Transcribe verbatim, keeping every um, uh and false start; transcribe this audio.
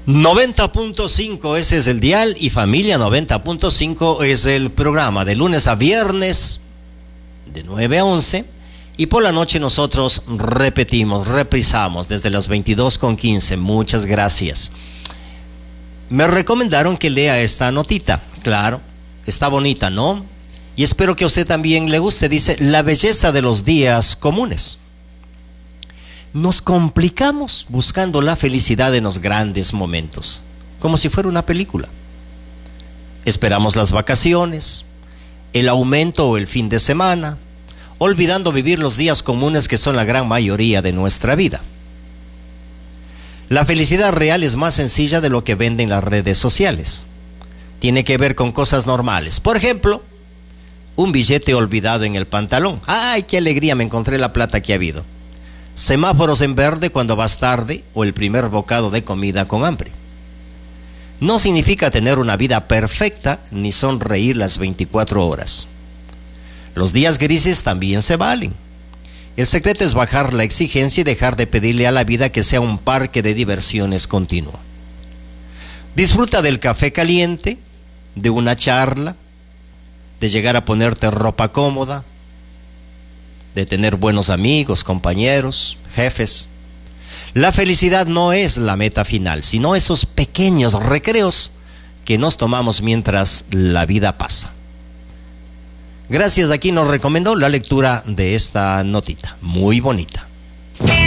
noventa punto cinco, ese es el dial, y Familia noventa punto cinco es el programa de lunes a viernes de nueve a once, y por la noche nosotros repetimos, reprisamos desde las veintidós con quince. Muchas gracias. Me recomendaron que lea esta notita. Claro, está bonita, ¿no? Y espero que a usted también le guste. Dice: la belleza de los días comunes. Nos complicamos buscando la felicidad en los grandes momentos, como si fuera una película. Esperamos las vacaciones, el aumento o el fin de semana, olvidando vivir los días comunes que son la gran mayoría de nuestra vida. La felicidad real es más sencilla de lo que venden las redes sociales. Tiene que ver con cosas normales. Por ejemplo, un billete olvidado en el pantalón. ¡Ay, qué alegría! Me encontré la plata que ha habido. Semáforos en verde cuando vas tarde, o el primer bocado de comida con hambre. No significa tener una vida perfecta ni sonreír las veinticuatro horas. Los días grises también se valen. El secreto es bajar la exigencia y dejar de pedirle a la vida que sea un parque de diversiones continuo. Disfruta del café caliente, de una charla, de llegar a ponerte ropa cómoda, de tener buenos amigos, compañeros, jefes. La felicidad no es la meta final, sino esos pequeños recreos que nos tomamos mientras la vida pasa. Gracias, aquí nos recomendó la lectura de esta notita, muy bonita.